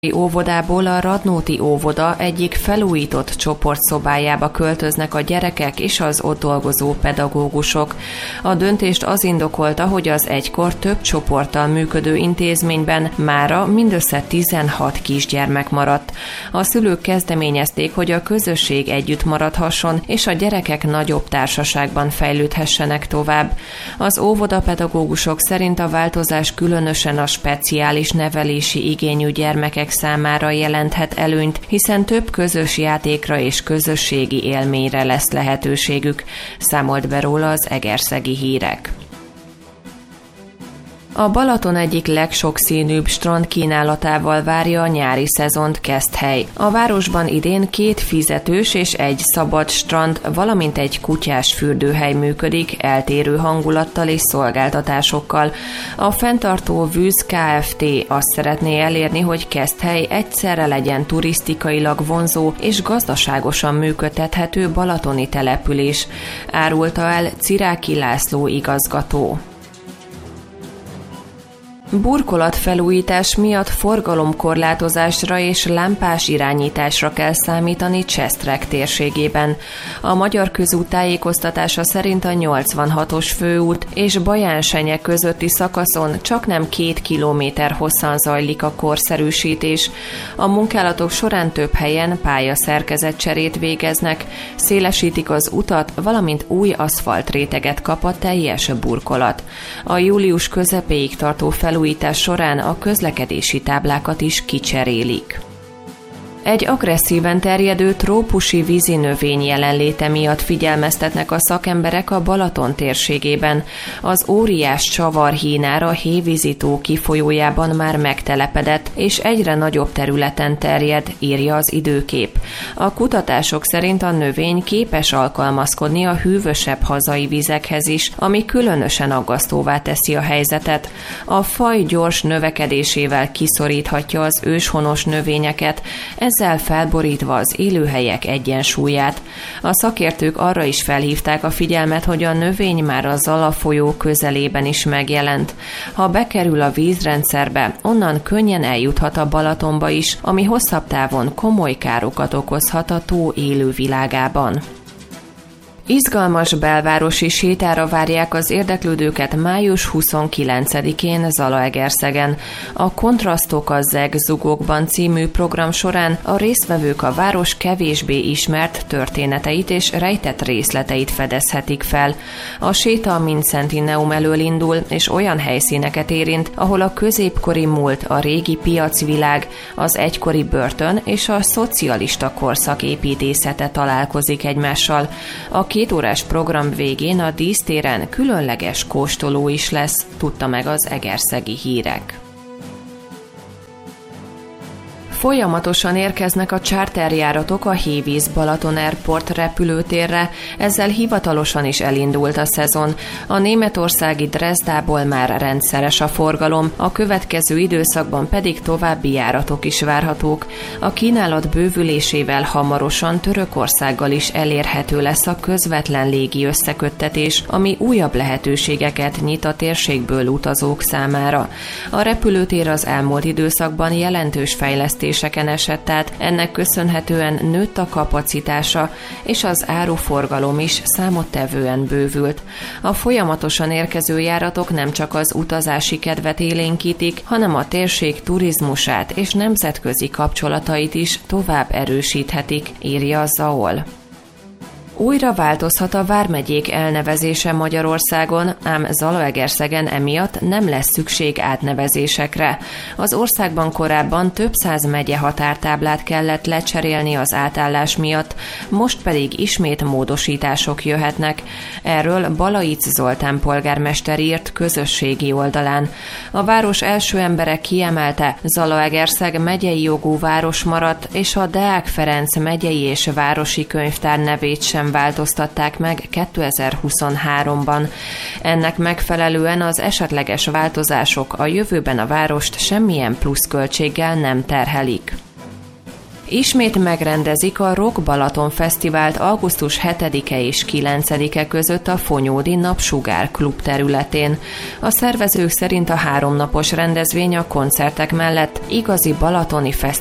óvodából a Radnóti óvoda egyik felújított csoportszobájába költöznek a gyerekek és az ott dolgozó pedagógusok. A döntést az indokolta, hogy az egykor több csoporttal működő intézményben mára mindössze 16 kisgyermek maradt. A szülők kezdeményezték, hogy a közösség együtt maradhasson, és a gyerekek nagyobb társaságban fejlődhessenek tovább. Az óvodapedagógusok szerint a változás különösen a speciális nevelési igényű gyermekek számára jelenthet előnyt, hiszen több közös játékra és közösségi élményre lesz lehetőségük, számolt be róla az Egerszegi Hírek. A Balaton egyik legsokszínűbb strand kínálatával várja a nyári szezont Keszthely. A városban idén 2 fizetős és 1 szabad strand, valamint egy kutyás fürdőhely működik, eltérő hangulattal és szolgáltatásokkal. A fenntartó Vűz Kft. Azt szeretné elérni, hogy Keszthely egyszerre legyen turisztikailag vonzó és gazdaságosan működtethető balatoni település, árulta el Ciráki László igazgató. Burkolatfelújítás miatt forgalomkorlátozásra és lámpás irányításra kell számítani Csestrek térségében. A Magyar Közút tájékoztatása szerint a 86-os főút és Bajánsenye közötti szakaszon csaknem 2 kilométer hosszan zajlik a korszerűsítés. A munkálatok során több helyen pályaszerkezetcserét végeznek, szélesítik az utat, valamint új aszfaltréteget kap a teljes burkolat. A július közepéig tartó felújítás során a közlekedési táblákat is kicserélik. Egy agresszíven terjedő trópusi vízinövény jelenléte miatt figyelmeztetnek a szakemberek a Balaton térségében. Az óriás csavarhínár a Hévízi-tó kifolyójában már megtelepedett, és egyre nagyobb területen terjed, írja az Időkép. A kutatások szerint a növény képes alkalmazkodni a hűvösebb hazai vizekhez is, ami különösen aggasztóvá teszi a helyzetet. A faj gyors növekedésével kiszoríthatja az őshonos növényeket, ezzel felborítva az élőhelyek egyensúlyát. A szakértők arra is felhívták a figyelmet, hogy a növény már a Zala folyó közelében is megjelent. Ha bekerül a vízrendszerbe, onnan könnyen eljuthat a Balatonba is, ami hosszabb távon komoly károkat okozhat a tó élővilágában. Izgalmas belvárosi sétára várják az érdeklődőket május 29-én Zalaegerszegen. A Kontrasztok a Zegzugokban című program során a résztvevők a város kevésbé ismert történeteit és rejtett részleteit fedezhetik fel. A séta a Mindszentinneum elől indul, és olyan helyszíneket érint, ahol a középkori múlt, a régi piacvilág, az egykori börtön és a szocialista korszak építészete találkozik egymással. A 2 órás program végén a dísztéren különleges kóstoló is lesz, tudta meg az Egerszegi Hírek. Folyamatosan érkeznek a charterjáratok a Hévíz Balaton Airport repülőtérre, ezzel hivatalosan is elindult a szezon. A németországi Dresdából már rendszeres a forgalom, a következő időszakban pedig további járatok is várhatók. A kínálat bővülésével hamarosan Törökországgal is elérhető lesz a közvetlen légi összeköttetés, ami újabb lehetőségeket nyit a térségből utazók számára. A repülőtér az elmúlt időszakban jelentős fejlesztéseken esett át, ennek köszönhetően nőtt a kapacitása, és az áruforgalom is számottevően bővült. A folyamatosan érkező járatok nem csak az utazási kedvet élénkítik, hanem a térség turizmusát és nemzetközi kapcsolatait is tovább erősíthetik, írja a ZAOL. Újra változhat a vármegyék elnevezése Magyarországon, ám Zalaegerszegen emiatt nem lesz szükség átnevezésekre. Az országban korábban több száz megye határtáblát kellett lecserélni az átállás miatt, most pedig ismét módosítások jöhetnek. Erről Balaic Zoltán polgármester írt közösségi oldalán. A város első embere kiemelte, Zalaegerszeg megyei jogú város maradt, és a Deák Ferenc megyei és városi könyvtár nevét sem változtatták meg 2023-ban. Ennek megfelelően az esetleges változások a jövőben a várost semmilyen pluszköltséggel nem terhelik. Ismét megrendezik a Rock Balaton Fesztivált augusztus 7-e és 9-e között a Fonyódi Napsugár Klub területén. A szervezők szerint a 3 napos rendezvény a koncertek mellett igazi balatoni fesztivál